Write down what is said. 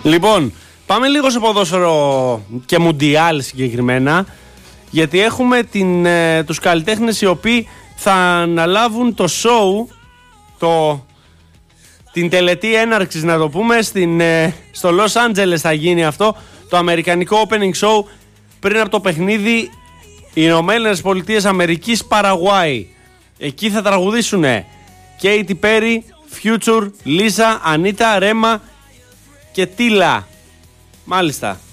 Λοιπόν, πάμε λίγο σε ποδόσφαιρο και μουντιάλ συγκεκριμένα, γιατί έχουμε τους καλλιτέχνες οι οποίοι θα αναλάβουν το show, την τελετή έναρξης να το πούμε, στο Λος Άντζελες θα γίνει αυτό, το αμερικανικό opening show πριν από το παιχνίδι Ηνωμένες Πολιτείες Αμερικής Παραγουάη. Εκεί θα τραγουδήσουν Katy Perry, Future, Lisa, Anita, Rema και Tila. Μάλιστα.